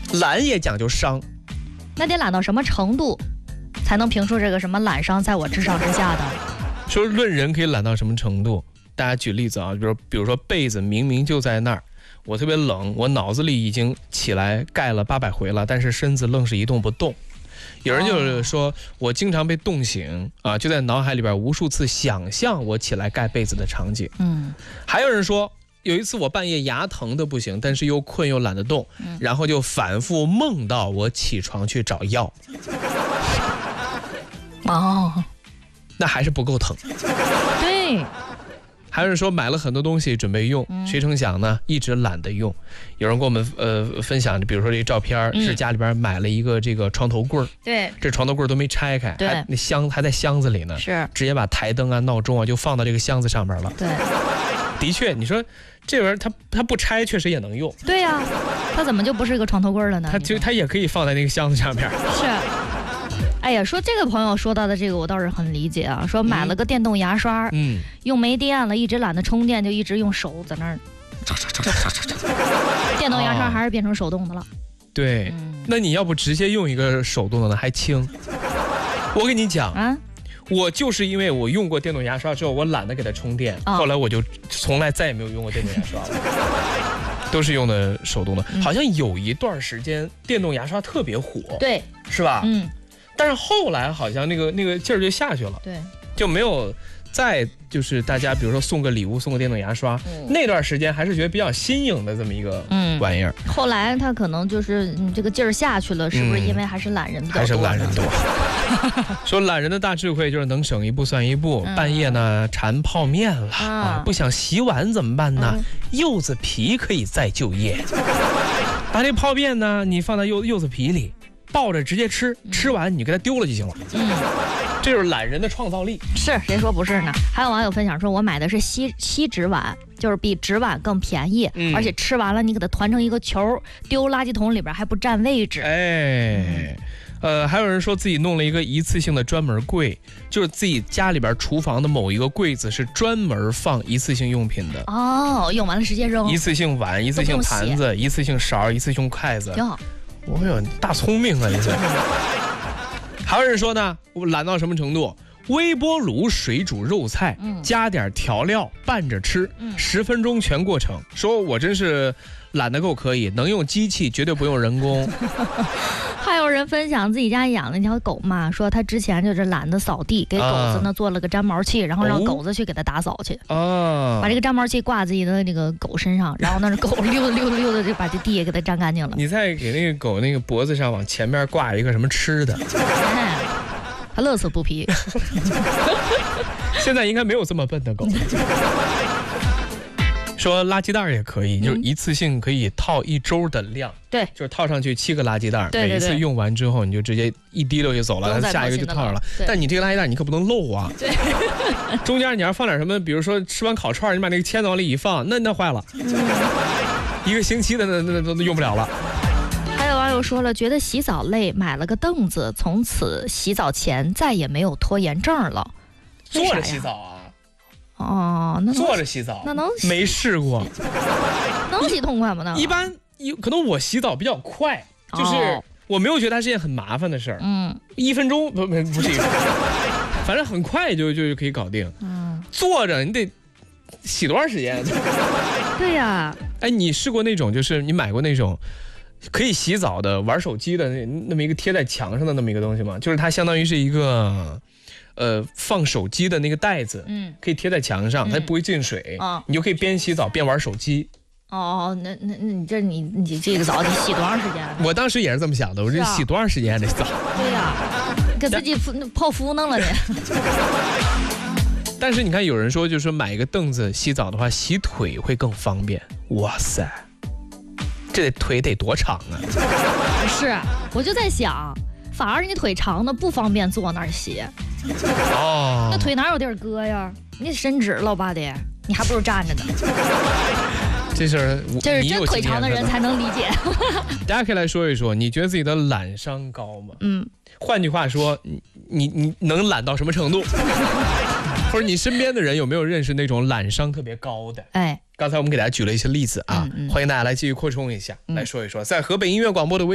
懒也讲究伤， 那得懒到什么程度，才能评出这个什么懒伤在我之上之下的？ 说论人可以懒到什么程度？大家举例子啊，比如说被子明明就在那儿，我特别冷，我脑子里已经起来盖了800回了，但是身子愣是一动不动。有人就是说我经常被冻醒啊，就在脑海里边无数次想象我起来盖被子的场景。还有人说有一次我半夜牙疼的不行，但是又困又懒得动，然后就反复梦到我起床去找药。那还是不够疼。 对。 还有人说买了很多东西准备用，谁成想呢一直懒得用。有人跟我们分享，比如说这个照片是家里边买了一个这个床头柜， 对， 这床头柜都没拆开， 对， 那箱还在箱子里呢， 是直接把台灯啊闹钟啊就放到这个箱子上面了。 对， 的确，你说这玩意儿它不拆确实也能用。 对呀，它怎么就不是一个床头柜了呢？ 它也可以放在那个箱子上面。 是。哎呀，说这个朋友说到的这个我倒是很理解啊，说买了个电动牙刷，用没电了，一直懒得充电，就一直用手在那儿，电动牙刷还是变成手动的了。 对，那你要不直接用一个手动的呢，还轻。我跟你讲啊，我就是因为我用过电动牙刷之后，我懒得给它充电，后来我就从来再也没有用过电动牙刷了，都是用的手动的。好像有一段时间电动牙刷特别火， 对， 是吧？但是后来好像那个劲儿就下去了， 对， 就没有再就是大家比如说送个礼物送个电动牙刷，那段时间还是觉得比较新颖的这么一个玩意儿。 后来他可能就是这个劲儿下去了，是不是因为还是懒人比较多？ 还是懒人多。说懒人的大智慧就是能省一步算一步。半夜呢馋泡面了啊，不想洗碗怎么办呢？柚子皮可以再就业，把这泡面呢你放在柚子皮里，抱着直接吃，吃完你给它丢了就行了。这就是懒人的创造力。 是，谁说不是呢？还有网友分享说，我买的是锡纸碗，就是比纸碗更便宜，而且吃完了你给它团成一个球，丢垃圾桶里边还不占位置。 还有人说自己弄了一个一次性的专门柜，就是自己家里边厨房的某一个柜子是专门放一次性用品的。用完了直接扔。一次性碗，一次性盘子，一次性勺，一次性筷子。 挺好。 我有大聪明啊！这是。还有人说呢，我懒到什么程度？微波炉水煮肉菜，加点调料拌着吃，10分钟全过程。说我真是懒得够可以，能用机器绝对不用人工。 还有人分享自己家养了一条狗嘛，说他之前就是懒得扫地，给狗子呢做了个粘毛器，然后让狗子去给他打扫去。把这个粘毛器挂自己的那个狗身上，然后那狗溜的就把这地也给它粘干净了。 你再给那个狗那个脖子上往前面挂一个什么吃的， 它乐此不疲。 现在应该没有这么笨的狗。说垃圾袋也可以，就是一次性可以套1周的量，对，就是套上去7个垃圾袋，每一次用完之后你就直接一滴溜就走了，下一个就套上了。但你这个垃圾袋你可不能漏啊，对，中间你要放点什么，比如说吃完烤串，你把那个签子往里一放，那坏了，1个星期的那都用不了了。 还有网友说了，觉得洗澡累，买了个凳子，从此洗澡前再也没有拖延症了。 坐着洗澡啊？ 那坐着洗澡， 那能没试过， 能洗痛快吗？ 一般可能我洗澡比较快，就是我没有觉得它是件很麻烦的事儿。1分钟不是1分钟，反正很快就可以搞定。坐着你得洗多长时间？ 对呀。 哎，你试过那种就是你买过那种可以洗澡的玩手机的那么一个贴在墙上的那么一个东西吗？就是它相当于是一个放手机的那个袋子，可以贴在墙上，它不会进水，你就可以边洗澡边玩手机。 那你这个澡得洗多长时间？ 我当时也是这么想的，我这洗多长时间这澡？ 对呀，给自己泡芙弄了你。 但是你看，有人说就是买一个凳子洗澡的话，洗腿会更方便。哇塞，这腿得多长啊？ 不是，我就在想，反而你腿长的不方便坐那儿洗。那腿哪有地儿搁呀？你伸直了吧得，你还不如站着呢。 这是真腿长的人才能理解。 大家可以来说一说，你觉得自己的懒伤高吗？换句话说，你能懒到什么程度？或者你身边的人有没有认识那种懒伤特别高的？刚才我们给大家举了一些例子啊，欢迎大家来继续扩充一下，来说一说，在河北音乐广播的